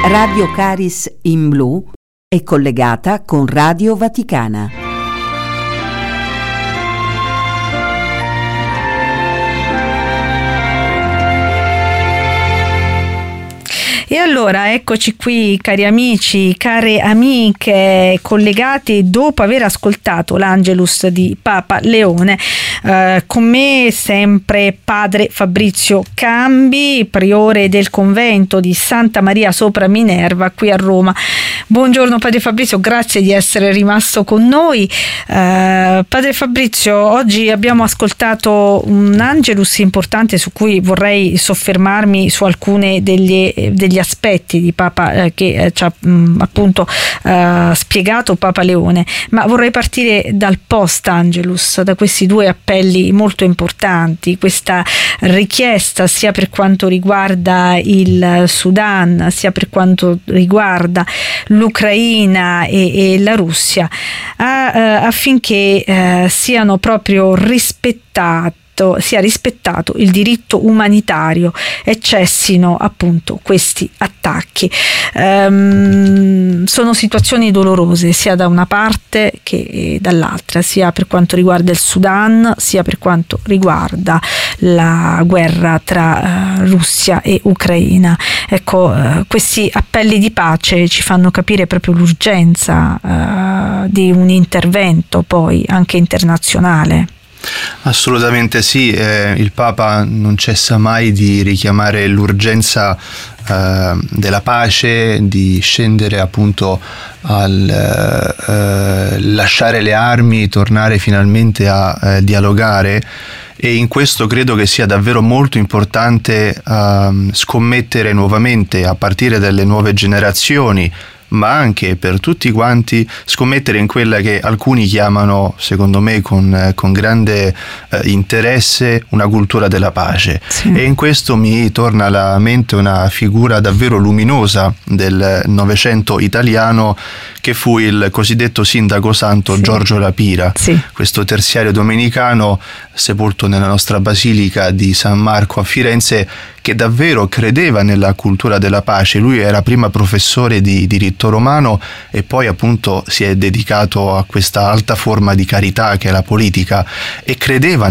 Radio Caris in Blu è collegata con Radio Vaticana. E allora eccoci qui, cari amici, care amiche, collegati dopo aver ascoltato l'Angelus di Papa Leone. Con me sempre padre Fabrizio Cambi, priore del convento di Santa Maria sopra Minerva qui a Roma. Buongiorno padre Fabrizio, grazie di essere rimasto con noi. Padre Fabrizio, oggi abbiamo ascoltato un Angelus importante su cui vorrei soffermarmi su alcune degli aspetti di Papa che ci ha appunto spiegato Papa Leone, ma vorrei partire dal post Angelus, da questi due appelli molto importanti, questa richiesta sia per quanto riguarda il Sudan, sia per quanto riguarda l'Ucraina e la Russia, affinché siano proprio sia rispettato il diritto umanitario e cessino appunto questi attacchi. Sono situazioni dolorose sia da una parte che dall'altra, sia per quanto riguarda il Sudan, sia per quanto riguarda la guerra tra Russia e Ucraina. Ecco, questi appelli di pace ci fanno capire proprio l'urgenza di un intervento poi anche internazionale. Assolutamente sì, il Papa non cessa mai di richiamare l'urgenza della pace, di scendere appunto al lasciare le armi, tornare finalmente a dialogare, e in questo credo che sia davvero molto importante scommettere nuovamente, a partire dalle nuove generazioni, ma anche per tutti quanti, scommettere in quella che alcuni chiamano, secondo me con grande interesse, una cultura della pace. Sì. E in questo mi torna alla mente una figura davvero luminosa del Novecento italiano, che fu il cosiddetto sindaco santo, sì, Giorgio La Pira, sì, questo terziario domenicano sepolto nella nostra basilica di San Marco a Firenze, che davvero credeva nella cultura della pace. Lui era prima professore di diritto romano e poi appunto si è dedicato a questa alta forma di carità che è la politica, e credeva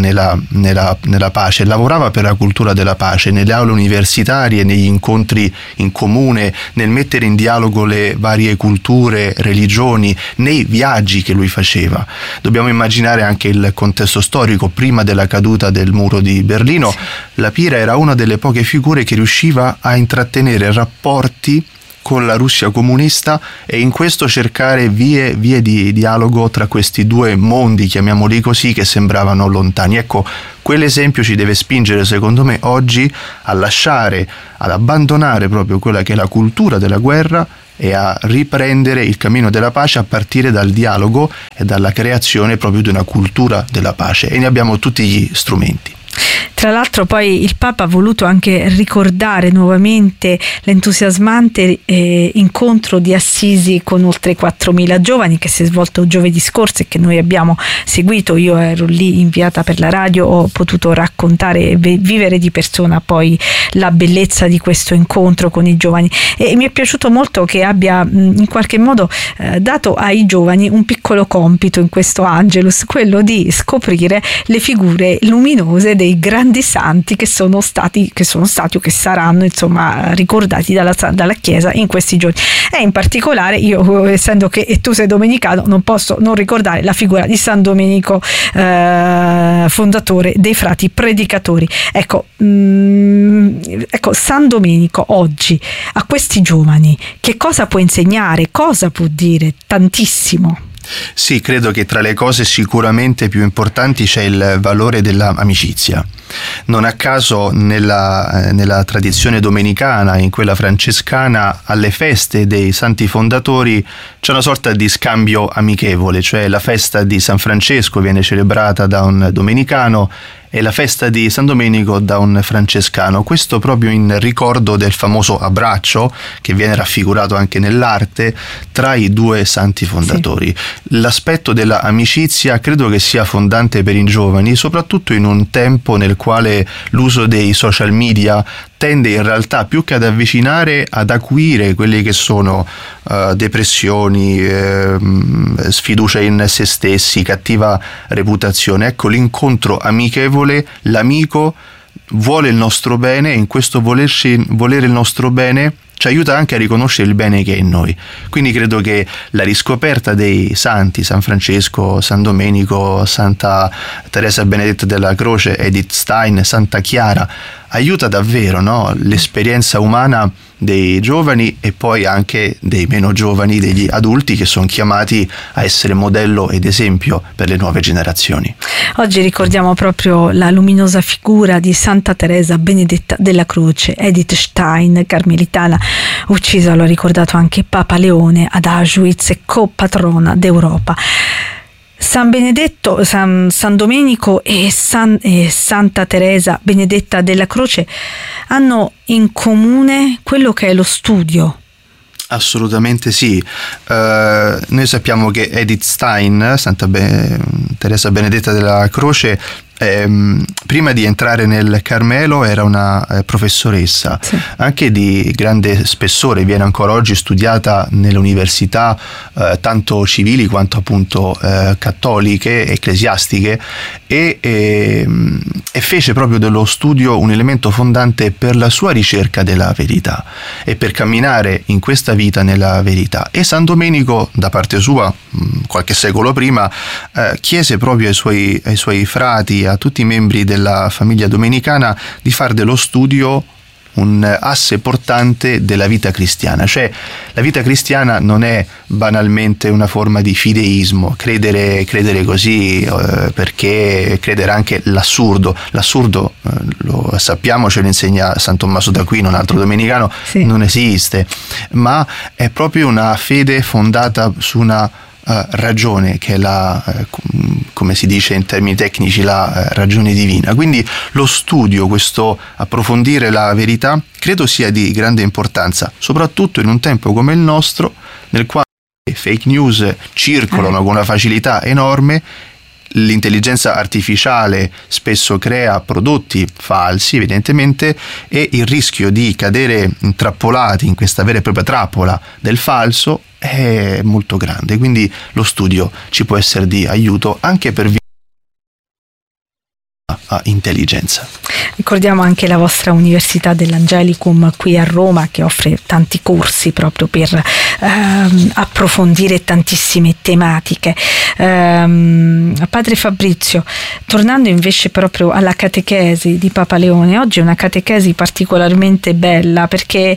nella pace, lavorava per la cultura della pace nelle aule universitarie, negli incontri in comune, nel mettere in dialogo le varie culture, religioni, nei viaggi che lui faceva. Dobbiamo immaginare anche il contesto storico. Prima della caduta del muro di Berlino, La Pira era una delle poche figure che riusciva a intrattenere rapporti con la Russia comunista e in questo cercare vie di dialogo tra questi due mondi, chiamiamoli così, che sembravano lontani. Ecco, quell'esempio ci deve spingere, secondo me, oggi a lasciare, ad abbandonare proprio quella che è la cultura della guerra e a riprendere il cammino della pace a partire dal dialogo e dalla creazione proprio di una cultura della pace, e ne abbiamo tutti gli strumenti. Tra l'altro poi il Papa ha voluto anche ricordare nuovamente l'entusiasmante incontro di Assisi con oltre 4.000 giovani che si è svolto giovedì scorso e che noi abbiamo seguito. Io ero lì inviata per la radio, ho potuto raccontare e vivere di persona poi la bellezza di questo incontro con i giovani, e mi è piaciuto molto che abbia in qualche modo dato ai giovani un piccolo compito in questo Angelus, quello di scoprire le figure luminose dei grandi santi che sono stati o che saranno insomma ricordati dalla Chiesa in questi giorni. E in particolare io, essendo che tu sei domenicano, non posso non ricordare la figura di San Domenico, fondatore dei frati predicatori. Ecco, San Domenico oggi a questi giovani che cosa può insegnare, cosa può dire? Tantissimo. Sì, credo che tra le cose sicuramente più importanti c'è il valore dell'amicizia. Non a caso nella tradizione domenicana, in quella francescana, alle feste dei santi fondatori c'è una sorta di scambio amichevole, cioè la festa di San Francesco viene celebrata da un domenicano e la festa di San Domenico da un francescano, questo proprio in ricordo del famoso abbraccio che viene raffigurato anche nell'arte tra i due santi fondatori. Sì. L'aspetto dell'amicizia credo che sia fondante per i giovani, soprattutto in un tempo nel quale l'uso dei social media tende in realtà più che ad avvicinare, ad acuire quelli che sono depressioni, sfiducia in se stessi, cattiva reputazione. Ecco, l'incontro amichevole, l'amico vuole il nostro bene, e in questo volere il nostro bene ci aiuta anche a riconoscere il bene che è in noi. Quindi credo che la riscoperta dei santi, San Francesco, San Domenico, Santa Teresa Benedetta della Croce, Edith Stein, Santa Chiara, aiuta davvero, no? L'esperienza umana dei giovani e poi anche dei meno giovani, degli adulti, che sono chiamati a essere modello ed esempio per le nuove generazioni. Oggi ricordiamo proprio la luminosa figura di Santa Teresa Benedetta della Croce, Edith Stein, carmelitana, uccisa, lo ha ricordato anche Papa Leone, ad Auschwitz e copatrona d'Europa. San Benedetto, San Domenico e Santa Teresa Benedetta della Croce hanno in comune quello che è lo studio. Assolutamente sì. Noi sappiamo che Edith Stein, Teresa Benedetta della Croce, prima di entrare nel Carmelo era una professoressa, sì, anche di grande spessore, viene ancora oggi studiata nelle università tanto civili quanto appunto cattoliche, ecclesiastiche, e fece proprio dello studio un elemento fondante per la sua ricerca della verità e per camminare in questa vita nella verità. E San Domenico, da parte sua, qualche secolo prima, chiese proprio ai suoi frati, a tutti i membri della famiglia domenicana, di fare dello studio un asse portante della vita cristiana. Cioè, la vita cristiana non è banalmente una forma di fideismo, credere così perché credere anche l'assurdo, lo sappiamo, ce lo insegna San Tommaso d'Aquino, un altro domenicano, sì, non esiste, ma è proprio una fede fondata su una ragione, che è come si dice in termini tecnici, la ragione divina. Quindi lo studio, questo approfondire la verità, credo sia di grande importanza, soprattutto in un tempo come il nostro, nel quale fake news circolano con una facilità enorme. L'intelligenza artificiale spesso crea prodotti falsi, evidentemente, e il rischio di cadere intrappolati in questa vera e propria trappola del falso è molto grande. Quindi lo studio ci può essere di aiuto anche per intelligenza. Ricordiamo anche la vostra Università dell'Angelicum qui a Roma, che offre tanti corsi proprio per approfondire tantissime tematiche. Padre Fabrizio, tornando invece proprio alla catechesi di Papa Leone, oggi è una catechesi particolarmente bella, perché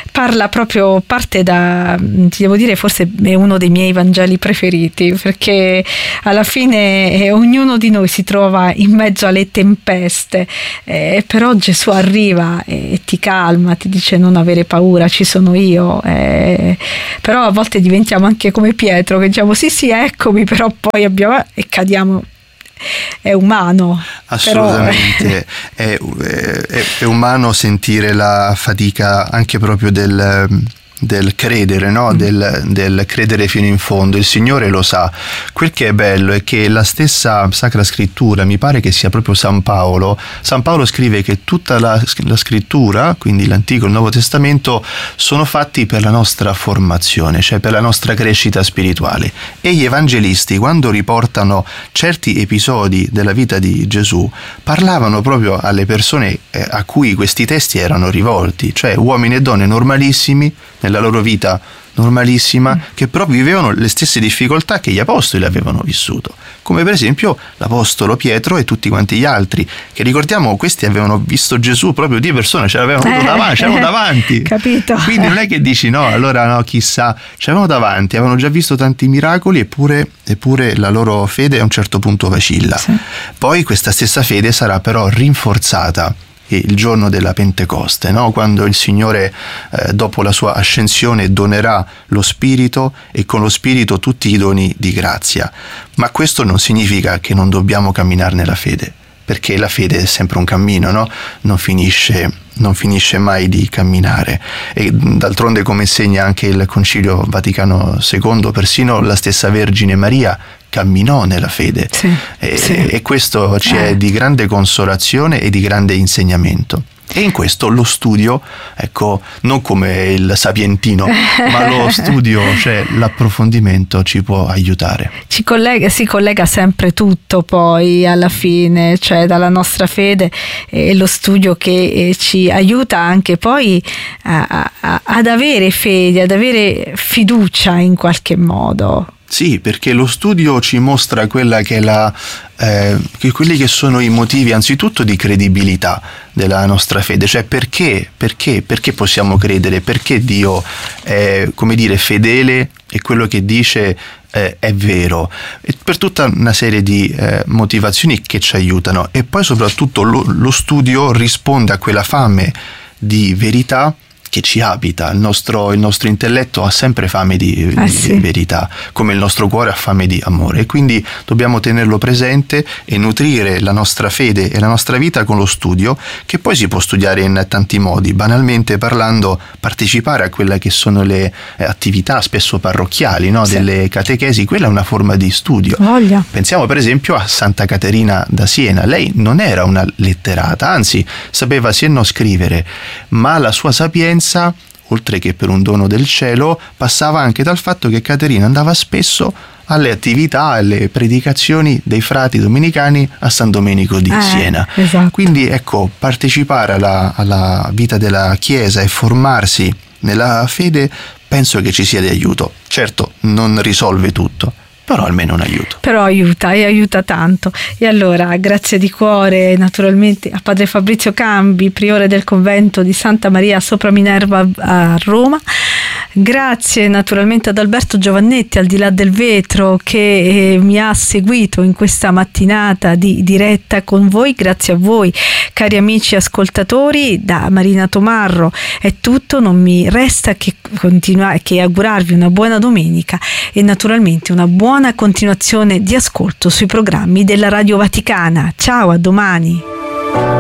parte ti devo dire, forse è uno dei miei Vangeli preferiti, perché alla fine ognuno di noi si trova in mezzo alle tempeste, però Gesù arriva e ti calma, ti dice non avere paura, ci sono io, però a volte diventiamo anche come Pietro, che diciamo sì eccomi, però poi abbiamo e cadiamo. È umano. Assolutamente, è umano sentire la fatica anche proprio del credere, no? Del credere fino in fondo. Il Signore lo sa. Quel che è bello è che la stessa Sacra Scrittura, mi pare che sia proprio San Paolo scrive che tutta la Scrittura, quindi l'Antico e il Nuovo Testamento, sono fatti per la nostra formazione, cioè per la nostra crescita spirituale. E gli evangelisti, quando riportano certi episodi della vita di Gesù, parlavano proprio alle persone a cui questi testi erano rivolti, cioè uomini e donne normalissimi, nella loro vita normalissima, che però vivevano le stesse difficoltà che gli apostoli avevano vissuto, come per esempio l'apostolo Pietro e tutti quanti gli altri, che ricordiamo, questi avevano visto Gesù proprio di persona, ce l'avevano davanti, capito? Quindi non è che dici allora chissà, ce l'avevano davanti, avevano già visto tanti miracoli, eppure la loro fede a un certo punto vacilla. Sì. Poi questa stessa fede sarà però rinforzata il giorno della Pentecoste, no? Quando il Signore dopo la sua ascensione donerà lo Spirito, e con lo Spirito tutti i doni di grazia. Ma questo non significa che non dobbiamo camminare nella fede, perché la fede è sempre un cammino, no? Non finisce mai di camminare. E d'altronde, come insegna anche il Concilio Vaticano II, persino la stessa Vergine Maria camminò nella fede, sì. E questo ci è di grande consolazione e di grande insegnamento. E in questo lo studio, ecco, non come il sapientino, ma lo studio, cioè l'approfondimento ci può aiutare. Si collega sempre tutto poi alla fine, cioè dalla nostra fede e lo studio che ci aiuta anche poi ad avere fede, ad avere fiducia in qualche modo. Sì, perché lo studio ci mostra quella che è quelli che sono i motivi anzitutto di credibilità della nostra fede, cioè perché possiamo credere, perché Dio è, come dire, fedele e quello che dice è vero, e per tutta una serie di motivazioni che ci aiutano. E poi soprattutto lo studio risponde a quella fame di verità che ci abita. Il nostro intelletto ha sempre fame di verità, come il nostro cuore ha fame di amore, e quindi dobbiamo tenerlo presente e nutrire la nostra fede e la nostra vita con lo studio, che poi si può studiare in tanti modi. Banalmente parlando, partecipare a quelle che sono le attività spesso parrocchiali, no? Delle catechesi, quella è una forma di studio. Voglia. Pensiamo per esempio a Santa Caterina da Siena. Lei non era una letterata, anzi sapeva sì e no scrivere, ma la sua sapienza, oltre che per un dono del cielo, passava anche dal fatto che Caterina andava spesso alle attività, alle predicazioni dei frati domenicani a San Domenico di Siena. Esatto. Quindi ecco, partecipare alla vita della Chiesa e formarsi nella fede penso che ci sia di aiuto. Certo, non risolve tutto, però almeno un aiuto. Però aiuta, e aiuta tanto. E allora grazie di cuore naturalmente a Padre Fabrizio Cambi, priore del convento di Santa Maria sopra Minerva a Roma. Grazie naturalmente ad Alberto Giovannetti, al di là del vetro, che mi ha seguito in questa mattinata di diretta con voi. Grazie a voi, cari amici ascoltatori. Da Marina Tomarro è tutto, non mi resta che augurarvi una buona domenica e naturalmente una buona continuazione di ascolto sui programmi della Radio Vaticana. Ciao, a domani.